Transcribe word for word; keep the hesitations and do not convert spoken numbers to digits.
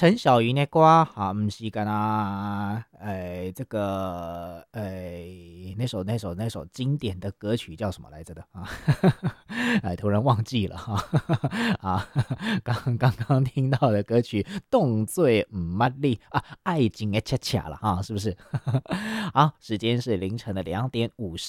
陈小云的歌啊，不是干啊，呃，这个呃，那首那首那首经典的歌曲叫什么来着的啊？哎，突然忘记了哈啊！刚刚刚听到的歌曲《动罪唔捌你》啊，爱情的恰恰了哈，是不是？好，时间是凌晨的两点五十。